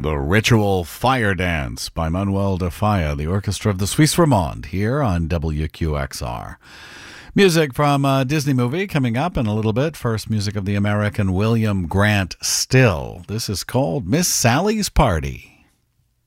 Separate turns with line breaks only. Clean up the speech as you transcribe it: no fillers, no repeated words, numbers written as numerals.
The Ritual Fire Dance by Manuel de Falla, the orchestra of the Suisse Romande, here on WQXR. Music from a Disney movie coming up in a little bit. First, music of the American William Grant Still. This is called Miss Sally's Party.